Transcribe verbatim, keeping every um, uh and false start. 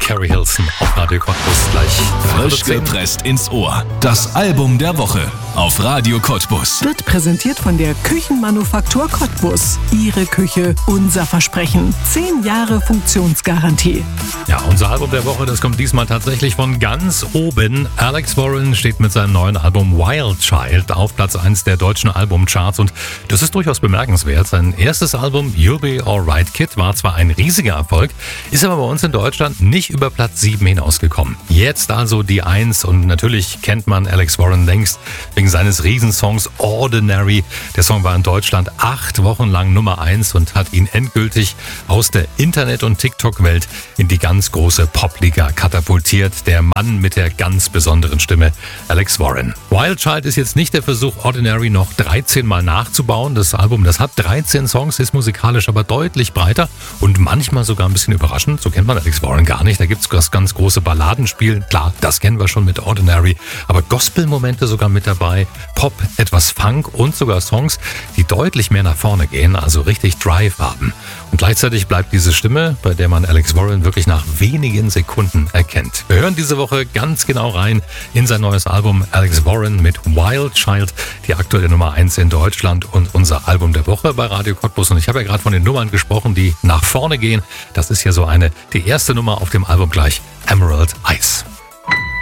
Carrie Hilson auf Radio Cottbus gleich. Frisch gepresst ins Ohr. Das Album der Woche auf Radio Cottbus. Wird präsentiert von der Küchenmanufaktur Cottbus. Ihre Küche, unser Versprechen. Zehn Jahre Funktionsgarantie. Ja, unser Album der Woche, das kommt diesmal tatsächlich von ganz oben. Alex Warren steht mit seinem neuen Album Wild Child auf Platz eins der deutschen Albumcharts und das ist durchaus bemerkenswert. Sein erstes Album You'll Be Alright Kid war zwar ein riesiger Erfolg, ist aber bei uns in Deutschland nicht über Platz sieben hinausgekommen. Jetzt also die eins und natürlich kennt man Alex Warren längst wegen seines Riesensongs Ordinary. Der Song war in Deutschland acht Wochen lang Nummer eins und hat ihn endgültig aus der Internet- und TikTok-Welt in die ganz große Popliga katapultiert. Der Mann mit der ganz besonderen Stimme, Alex Warren. Wild Child ist jetzt nicht der Versuch, Ordinary noch dreizehn Mal nachzubauen. Das Album, das hat dreizehn Songs, ist musikalisch aber deutlich breiter und manchmal sogar ein bisschen überraschend. So kennt man Alex Warren gar nicht. Da gibt es das ganz große Balladenspiel. Klar, das kennen wir schon mit Ordinary. Aber Gospel-Momente sogar mit dabei. Pop, etwas Funk und sogar Songs, die deutlich mehr nach vorne gehen, also richtig Drive haben. Und gleichzeitig bleibt diese Stimme, bei der man Alex Warren wirklich nach wenigen Sekunden erkennt. Wir hören diese Woche ganz genau rein in sein neues Album Alex Warren mit Wild Child, die aktuelle Nummer eins in Deutschland und unser Album der Woche bei Radio Cottbus. Und ich habe ja gerade von den Nummern gesprochen, die nach vorne gehen. Das ist ja so eine, die erste Nummer auf dem Album gleich, Emerald Eyes.